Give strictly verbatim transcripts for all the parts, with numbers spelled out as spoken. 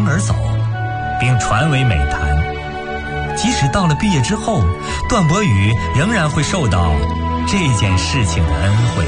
而走，并传为美谈。即使到了毕业之后，段伯宇仍然会受到这件事情的恩惠。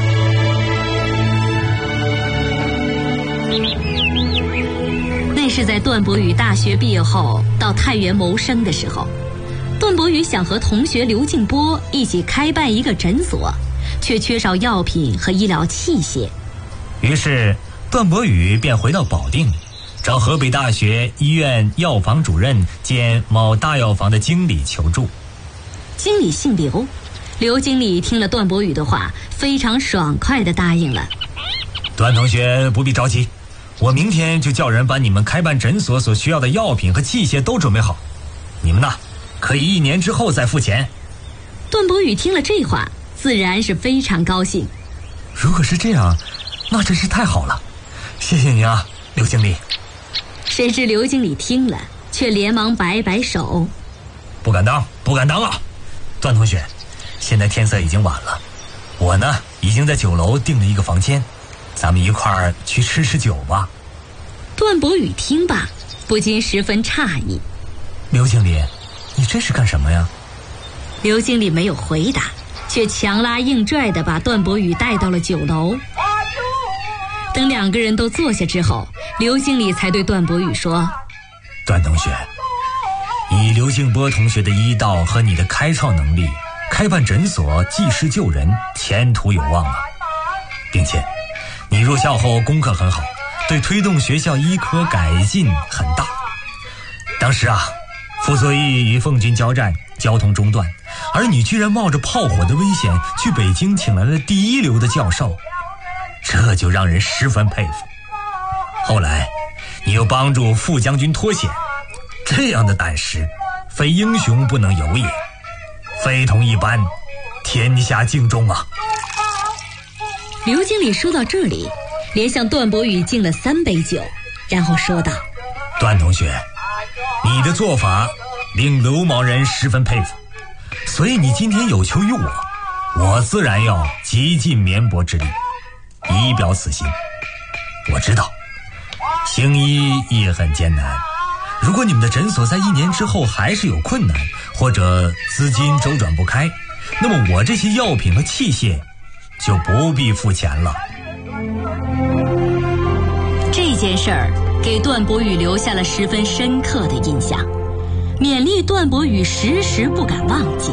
那是在段伯宇大学毕业后到太原谋生的时候，段伯宇想和同学刘静波一起开办一个诊所，却缺少药品和医疗器械。 于是段伯宇便回到保定，找河北大学医院药房主任兼某大药房的经理求助。 经理姓刘，刘经理听了段伯宇的话，非常爽快地答应了。 段同学不必着急，我明天就叫人把你们开办诊所所需要的药品和器械都准备好，你们呢可以一年之后再付钱。 段伯宇听了这话，自然是非常高兴。 如果是这样，那真是太好了，谢谢您啊，刘经理。 谁知刘经理听了，却连忙摆摆手： 不敢当，不敢当啊！段同学，现在天色已经晚了，我呢已经在酒楼订了一个房间，咱们一块儿去吃吃酒吧。 段伯宇听罢，不禁十分诧异： 刘经理，你这是干什么呀？ 刘经理没有回答，却强拉硬拽地把段伯宇带到了酒楼。等两个人都坐下之后，刘经理才对段伯宇说： 段同学，以刘静波同学的医道和你的开创能力，开办诊所济世救人，前途有望啊！并且你入校后功课很好，对推动学校医科改进很大。当时啊，傅作义与奉军交战，交通中断，而你居然冒着炮火的危险去北京请来了第一流的教授，这就让人十分佩服。后来你又帮助傅将军脱险，这样的胆识，非英雄不能有也，非同一般，天下敬重啊！ 刘经理说到这里，连向段伯宇敬了三杯酒，然后说道： 段同学，你的做法令刘某人十分佩服，所以你今天有求于我，我自然要极尽绵薄之力，以表此心。我知道行医也很艰难，如果你们的诊所在一年之后还是有困难，或者资金周转不开，那么我这些药品和器械就不必付钱了。 这件事儿给段伯宇留下了十分深刻的印象，勉励段伯宇时时不敢忘记。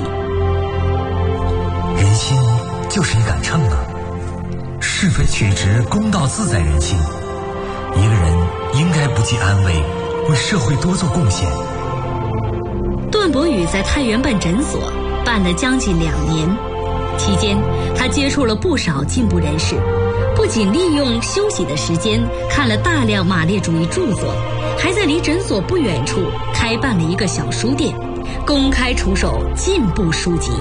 人心就是一杆秤啊，是非曲直，公道自在人心。一个人应该不计安危，为社会多做贡献。 段伯宇在太原办诊所办了将近两年，期间他接触了不少进步人士，不仅利用休息的时间看了大量马列主义著作，还在离诊所不远处开办了一个小书店，公开出售进步书籍。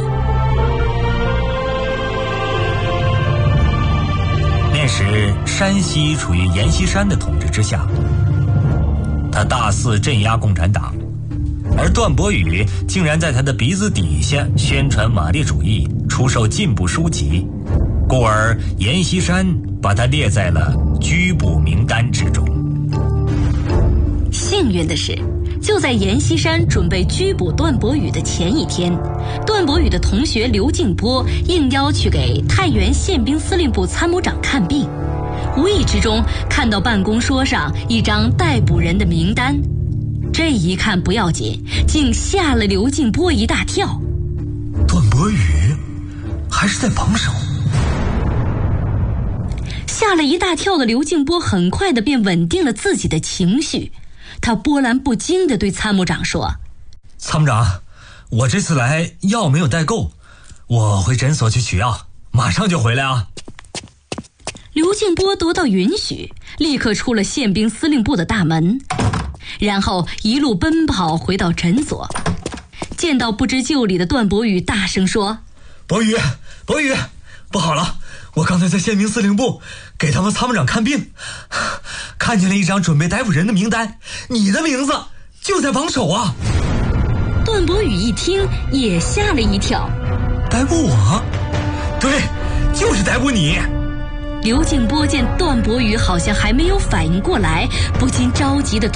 那时山西处于阎锡山的统治之下，他大肆镇压共产党，而段伯宇竟然在他的鼻子底下宣传马列主义，出售进步书籍，故而阎锡山把他列在了拘捕名单之中。 幸运的是，就在阎锡山准备拘捕段伯宇的前一天，段伯宇的同学刘静波应邀去给太原宪兵司令部参谋长看病，无意之中看到办公桌上一张逮捕人的名单，这一看不要紧，竟吓了刘静波一大跳。 段伯宇还是在榜首。 吓了一大跳的刘静波很快的便稳定了自己的情绪，他波澜不惊地对参谋长说： 参谋长，我这次来药没有带够，我回诊所去取药，马上就回来啊。 刘静波得到允许，立刻出了宪兵司令部的大门，然后一路奔跑回到诊所，见到不知就里的段伯宇，大声说： 伯宇，伯宇，不好了，我刚才在宪兵司令部给他们参谋长看病，看见了一张准备逮捕人的名单，你的名字就在榜首啊。 段伯宇一听也吓了一跳。 逮捕我？对，就是逮捕你。 刘静波见段伯宇好像还没有反应过来，不禁着急地